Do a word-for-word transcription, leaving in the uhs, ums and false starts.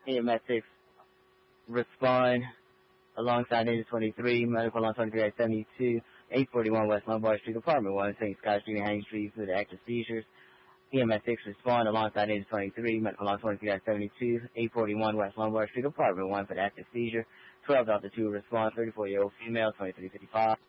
E M S six respond alongside engine twenty-three, medical on twenty-three at seventy-two, eight forty-one West Lombard Street, Apartment one, Saint Scott Street, Hanging Street for the active seizures. E M S six respond alongside engine twenty-three, medical on twenty-three at seventy-two, eight forty-one West Lombard Street, Apartment one for the active seizure. twelve Delta two respond, thirty-four-year-old female, twenty-three fifty-five.